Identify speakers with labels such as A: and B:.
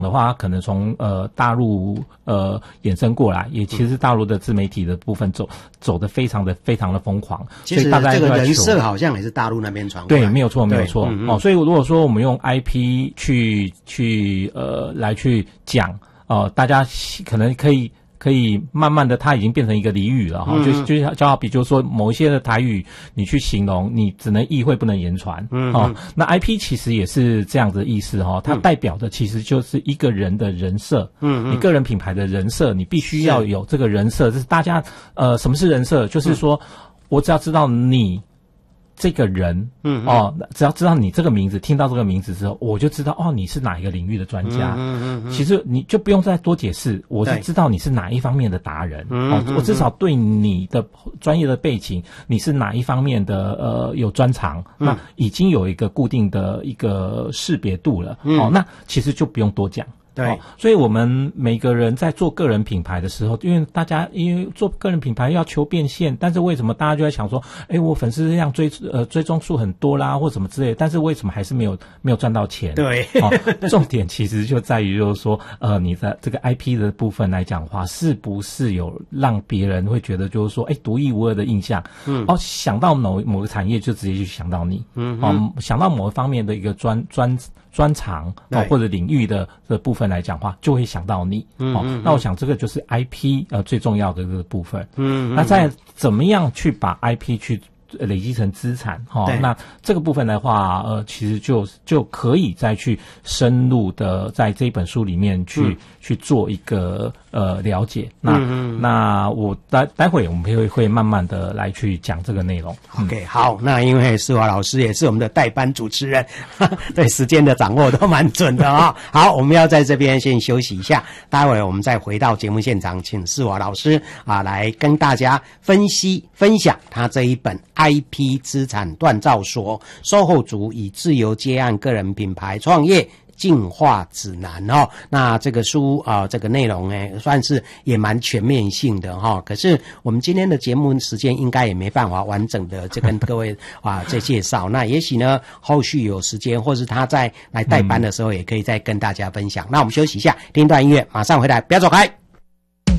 A: 的话，可能从大陆衍生过来，也其实大陆的自媒体的部分走得非常的疯狂。
B: 其实这个人设好像也是大陆那边传过来。
A: 对，没有错。所以如果说我们用 IP 去来去讲，大家可能可以慢慢的，它已经变成一个俚语了哈，就好比就是说某一些的台语，你去形容，你只能意会不能言传，那 IP 其实也是这样子的意思哈，它代表的其实就是一个人的人设，你个人品牌的人设，你必须要有这个人设，这是大家什么是人设？就是说我只要知道你这个人，只要知道你这个名字，听到这个名字之后，我就知道你是哪一个领域的专家。其实你就不用再多解释，我是知道你是哪一方面的达人。我至少对你的专业的背景，你是哪一方面的有专长，那已经有一个固定的一个识别度了。那其实就不用多讲。
B: 对，
A: 所以我们每个人在做个人品牌的时候，因为做个人品牌要求变现，但是为什么大家就在想说，我粉丝量追踪数很多啦，或什么之类的，但是为什么还是没有赚到钱？
B: 对，
A: 重点其实就在于就是说，你在这个 IP 的部分来讲的话，是不是有让别人会觉得就是说，独一无二的印象？想到某个产业就直接去想到你，想到某一方面的一个专长或者领域的部分来讲的话，就会想到你。那我想这个就是 IP 最重要的这个部分。那再怎么样去把 IP 去累积成资产那这个部分的话其实就可以再去深入的在这一本书里面去做一个了解。那我待会我们会慢慢的来去讲这个内容。
B: OK， 好，那因为世华老师也是我们的代班主持人，对时间的掌握都蛮准的好，我们要在这边先休息一下，待会我们再回到节目现场，请世华老师来跟大家分享他这一本IP 资产锻造所售后组以自由接案个人品牌创业进化指南那这个书这个内容呢算是也蛮全面性的可是我们今天的节目时间应该也没办法完整的跟各位再介绍那也许呢后续有时间或是他在来代班的时候也可以再跟大家分享那我们休息一下，听一段音乐，马上回来，不要走开。